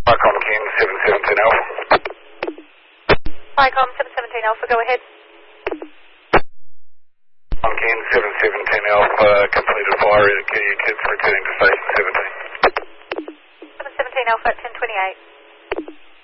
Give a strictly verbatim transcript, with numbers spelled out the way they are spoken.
Icon Ken seven seventeen Alpha. Icon seven seventeen Alpha, go ahead. Icon Ken seven seventeen Alpha, completed fire, kids returning to station seventeen. seven seventeen Alpha at ten twenty-eight.